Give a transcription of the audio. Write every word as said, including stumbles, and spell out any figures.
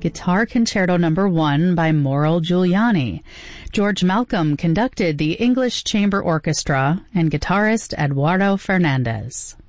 Guitar Concerto Number one by Mauro Giuliani. George Malcolm conducted the English Chamber Orchestra, and guitarist Eduardo Fernandez.